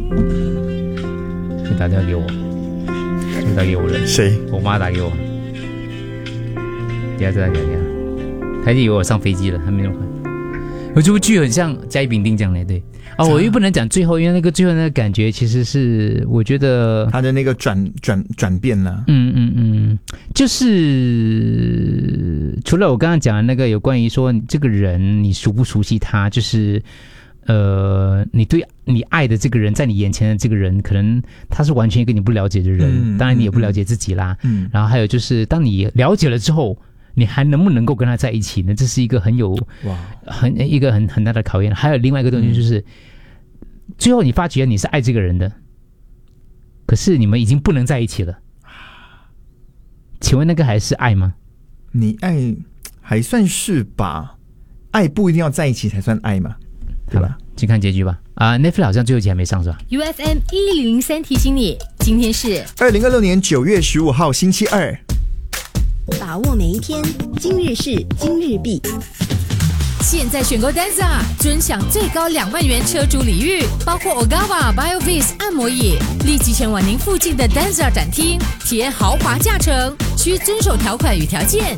你打电话给我，谁打给我了？ 谁？ 我妈打给我。等下再打给他，他以为我上飞机了，还没那么快。我这部剧很像甲乙丙丁这样的，对啊，我又不能讲最后，因为那个最后那个感觉其实是我觉得他的那个转变了。 就是除了我刚刚讲的那个有关于说这个人你熟不熟悉他，就是你对你爱的这个人，在你眼前的这个人，可能他是完全一个你不了解的人，当然你也不了解自己啦。然后还有就是当你了解了之后，你还能不能够跟他在一起呢？这是一个很大的考验。还有另外一个东西就是，最后你发觉你是爱这个人的，可是你们已经不能在一起了。请问那个还是爱吗？ 你爱还算是吧，爱不一定要在一起才算爱嘛，对吧？ 去看结局吧。Netflix 好像最后一集还没上是吧 ？UFM 1003提醒你，今天是 2026年9月15号星期二。 把握每一天，今日事今日毕。 现在选购 Danza， 尊享最高2万元车主礼遇，包括 Ogawa BioVis 按摩椅，立即前往您附近的 Danza 展厅，体验豪华驾乘，需遵守条款与条件。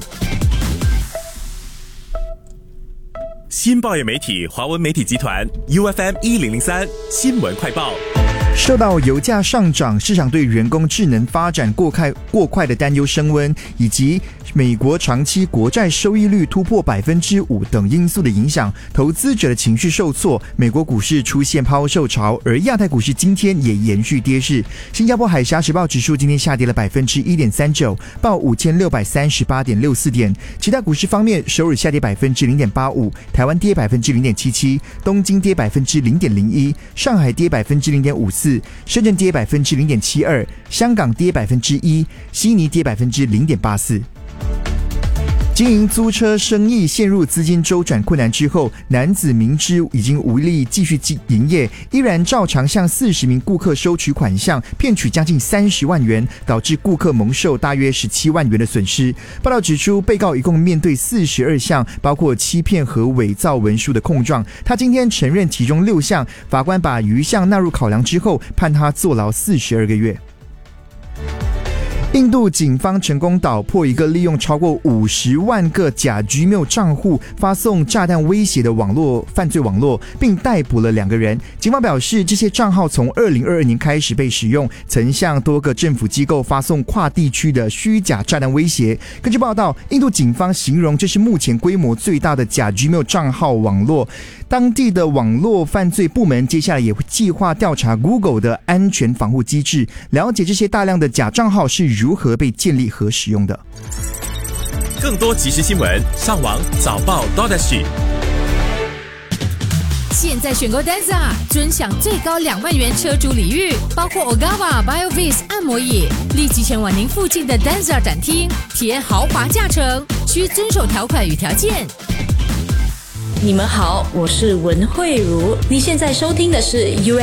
新报业媒体华文媒体集团 UFM 1003新闻快报。 受到油价上涨、市场对人工智能发展过快的担忧升温，以及美国长期国债收益率突破 5% 等因素的影响，投资者的情绪受挫，美国股市出现抛售潮，而亚太股市今天也延续跌势。新加坡海峡时报指数今天下跌了 1.39%， 报 5638.64 点。其他股市方面，首尔下跌 0.85%， 台湾跌 0.77%， 东京跌 0.01%， 上海跌 0.54%，深圳跌 0.72%， 香港跌 1%， 悉尼跌 0.84%。经营租车生意陷入资金周转困难之后，男子明知已经无力继续营业，依然照常向40名顾客收取款项，骗取将近30万元，导致顾客蒙受大约17万元的损失。报道指出，被告一共面对42项，包括欺骗和伪造文书的控状。他今天承认其中6项，法官把余项纳入考量之后，判他坐牢42个月。印度警方成功捣破一个利用超过50万个假 Gmail 账户发送炸弹威胁的犯罪网络，并逮捕了2个人。警方表示，这些账号从2022年开始被使用，曾向多个政府机构发送跨地区的虚假炸弹威胁。根据报道，印度警方形容这是目前规模最大的假 Gmail 账号网络。当地的网络犯罪部门接下来也会计划调查 Google 的安全防护机制，了解这些大量的假账号是如何被建立和使用的。 更多即时新闻，上网早报 .SG。 现在选购 Danza， 尊享最高2万元车主礼遇，包括 Ogawa BioVis 按摩椅，立即前往您附近的 Danza 展厅，体验豪华驾乘，需遵守条款与条件。 你们好，我是文慧茹，你现在收听的是